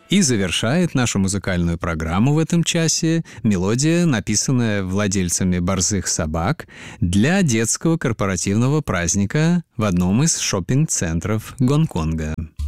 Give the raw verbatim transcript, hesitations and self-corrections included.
И завершает нашу музыкальную программу в этом часе мелодия, написанная владельцами борзых собак для детского корпоративного праздника в одном из шоппинг-центров Гонконга.